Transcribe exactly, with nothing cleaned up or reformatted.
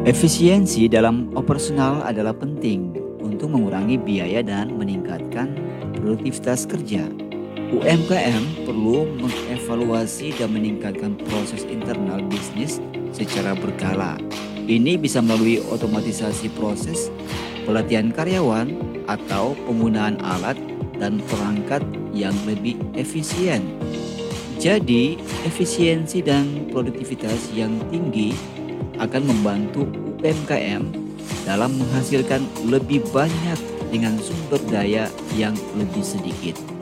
Efisiensi dalam operasional adalah penting untuk mengurangi biaya dan meningkatkan produktivitas kerja. U M K M perlu mengevaluasi dan meningkatkan proses internal bisnis secara berkala. Ini bisa melalui otomatisasi proses, pelatihan karyawan, atau penggunaan alat dan perangkat yang lebih efisien. Jadi, efisiensi dan produktivitas yang tinggi akan membantu U M K M dalam menghasilkan lebih banyak dengan sumber daya yang lebih sedikit.